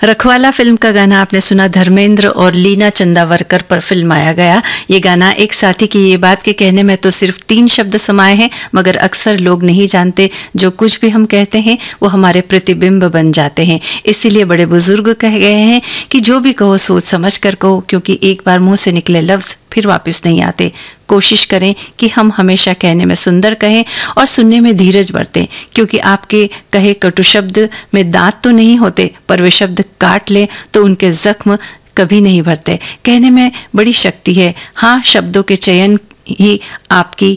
रखवाला फिल्म का गाना आपने सुना, धर्मेंद्र और लीना चंदावरकर पर फिल्माया गया ये गाना। एक साथी की ये बात के कहने में तो सिर्फ 3 शब्द समाये हैं, मगर अक्सर लोग नहीं जानते जो कुछ भी हम कहते हैं वो हमारे प्रतिबिंब बन जाते हैं। इसीलिए बड़े बुजुर्ग कह गए हैं कि जो भी कहो सोच समझ कर कहो, क्योंकि एक बार मुंह से निकले लफ्ज फिर वापस नहीं आते। कोशिश करें कि हम हमेशा कहने में सुंदर कहें और सुनने में धीरज बरतें, क्योंकि आपके कहे कटु शब्द में दांत तो नहीं होते, पर वे शब्द काट लें तो उनके जख्म कभी नहीं भरते। कहने में बड़ी शक्ति है। हाँ, शब्दों के चयन ही आपकी